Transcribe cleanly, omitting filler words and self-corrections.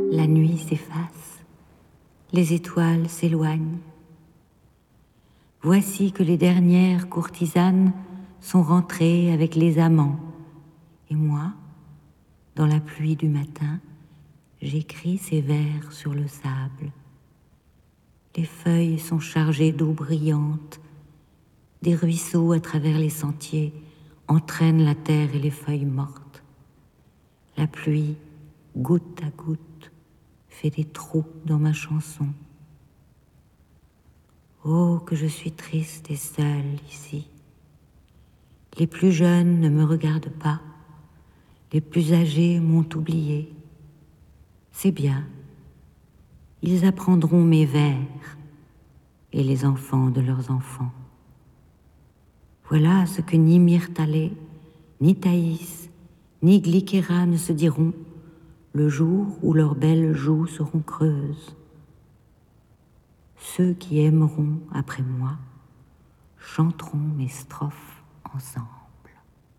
La nuit s'efface, les étoiles s'éloignent. Voici que les dernières courtisanes sont rentrées avec les amants. Et moi, dans la pluie du matin, j'écris ces vers sur le sable. Les feuilles sont chargées d'eau brillante. Des ruisseaux à travers les sentiers entraînent la terre et les feuilles mortes. La pluie, goutte à goutte, fait des trous dans ma chanson. Oh, que je suis triste et seule ici. Les plus jeunes ne me regardent pas, les plus âgés m'ont oublié. C'est bien, ils apprendront mes vers et les enfants de leurs enfants. Voilà ce que ni Myrtalê, ni Thaïs, ni Glykéra ne se diront le jour où leurs belles joues seront creuses. Ceux qui aimeront après moi chanteront mes strophes ensemble.